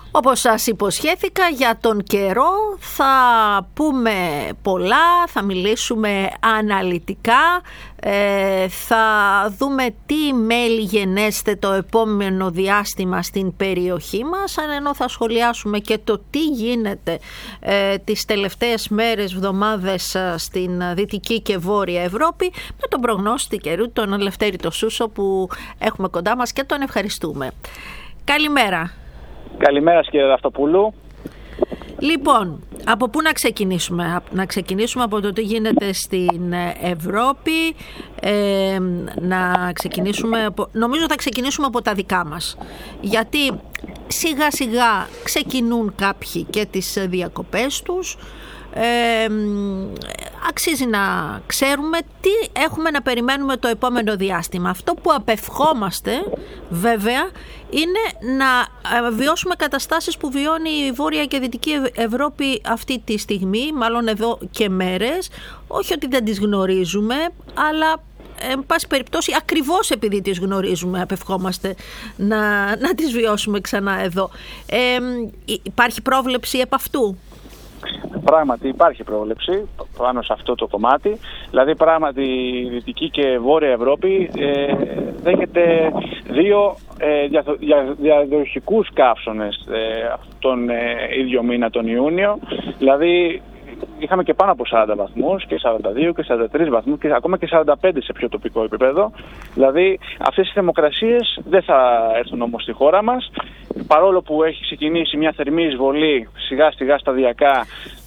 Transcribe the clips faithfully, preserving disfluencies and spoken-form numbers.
Όπως σας υποσχέθηκα, για τον καιρό θα πούμε πολλά, θα μιλήσουμε αναλυτικά, ε, θα δούμε τι μέλη γενέστε το επόμενο διάστημα στην περιοχή μας, ενώ θα σχολιάσουμε και το τι γίνεται ε, τις τελευταίες μέρες, εβδομάδες στην Δυτική και Βόρεια Ευρώπη, με τον προγνώστη καιρού, τον Ελευθέρη το Σούσο, που έχουμε κοντά μας και τον ευχαριστούμε. Καλημέρα. Καλημέρα κύριε Ραυτοπούλου. Λοιπόν, από πού να ξεκινήσουμε? Να ξεκινήσουμε από το τι γίνεται στην Ευρώπη, ε, να ξεκινήσουμε από, νομίζω θα ξεκινήσουμε από τα δικά μας, γιατί σιγά σιγά ξεκινούν κάποιοι και τις διακοπές τους. Ε, αξίζει να ξέρουμε τι έχουμε να περιμένουμε το επόμενο διάστημα. Αυτό που απευχόμαστε βέβαια είναι να βιώσουμε καταστάσεις που βιώνει η Βόρεια και Δυτική Ευρώπη αυτή τη στιγμή, μάλλον εδώ και μέρες. Όχι ότι δεν τις γνωρίζουμε, αλλά εν πάση περιπτώσει ακριβώς επειδή τις γνωρίζουμε απευχόμαστε να, να τις βιώσουμε ξανά εδώ. Ε, υπάρχει πρόβλεψη επ' αυτού? Πράγματι υπάρχει πρόβλεψη πάνω σε αυτό το κομμάτι. Δηλαδή πράγματι η Δυτική και Βόρεια Ευρώπη ε, δέχεται δύο ε, δια, δια, διαδοχικούς καύσωνες ε, τον ε, ίδιο μήνα, τον Ιούνιο. Δηλαδή είχαμε και πάνω από σαράντα βαθμούς και σαράντα δύο και σαράντα τρεις βαθμούς και ακόμα και σαράντα πέντε σε πιο τοπικό επίπεδο. Δηλαδή αυτές οι θερμοκρασίες δεν θα έρθουν όμως στη χώρα μας, παρόλο που έχει ξεκινήσει μια θερμή εισβολή σιγά σιγά σταδιακά,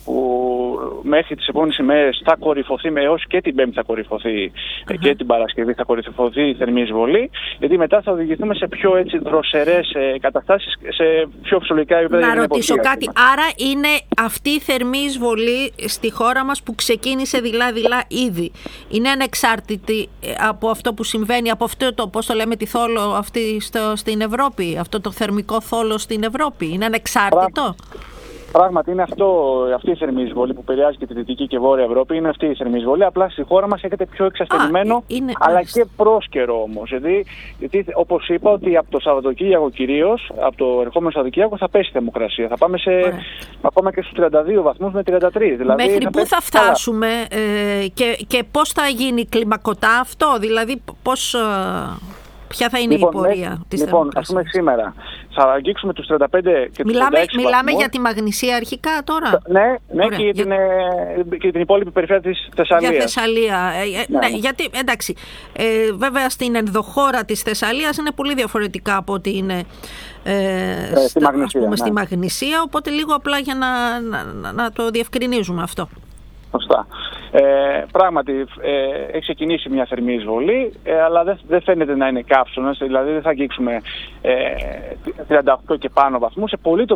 που μέχρι τις επόμενες ημέρες θα κορυφωθεί, έως και την Πέμπτη θα κορυφωθεί uh-huh. και την Παρασκευή θα κορυφωθεί η θερμή εισβολή, γιατί μετά θα οδηγηθούμε σε πιο έτσι δροσερές ε, καταστάσεις, σε πιο φυσιολογικά επίπεδα. Να ρωτήσω κάτι, άρα είναι αυτή η θερμή εισβολή στη χώρα μας που ξεκίνησε δειλά-δειλά ήδη, είναι ανεξάρτητη από αυτό που συμβαίνει, από αυτό το, πώς το λέμε, τη θόλο αυτή στο, στην Ευρώπη, αυτό το θερμικό θόλο στην Ευρώπη, είναι ανεξάρτητο? Πράγματι είναι αυτό, αυτή η θερμή εισβολή που επηρεάζει και τη Δυτική και Βόρεια Ευρώπη, είναι αυτή η θερμή εισβολή. Απλά στη χώρα μας έχετε πιο εξασθενημένο, αλλά μάλιστα και πρόσκαιρο όμως. Γιατί, γιατί όπως είπα, ότι από το Σαββατοκύριακο κυρίως, από το ερχόμενο Σαββατοκύριακο θα πέσει η θερμοκρασία. Θα πάμε σε ακόμα και στους τριάντα δύο βαθμούς με τριάντα τρεις. Δηλαδή, μέχρι θα πού θα φτάσουμε ε, και, και πώς θα γίνει κλιμακωτά αυτό, δηλαδή πώς... Ποια θα είναι λοιπόν, η πορεία της Λοιπόν, ας πούμε σήμερα θα αγγίξουμε τους τριάντα πέντε και τους μιλάμε, τριάντα έξι μιλάμε βαθμούς. για τη Μαγνησία αρχικά τώρα? Ναι, ναι, Ωραία. και, για την, για... και την υπόλοιπη περιφέρεια της Θεσσαλίας. Για Θεσσαλία. Ε, ναι, ναι. γιατί, εντάξει, ε, βέβαια στην ενδοχώρα της Θεσσαλίας είναι πολύ διαφορετικά από ότι είναι ε, ε, στη, στα, Μαγνησία, ας πούμε, ναι. στη Μαγνησία, οπότε λίγο απλά για να, να, να το διευκρινίζουμε αυτό. Σωστά. Ε, πράγματι ε, έχει ξεκινήσει μια θερμή εισβολή, ε, αλλά δεν δε φαίνεται να είναι καύσωνας, δηλαδή δεν θα αγγίξουμε ε, τριάντα οκτώ και πάνω βαθμούς. Σε πολύ,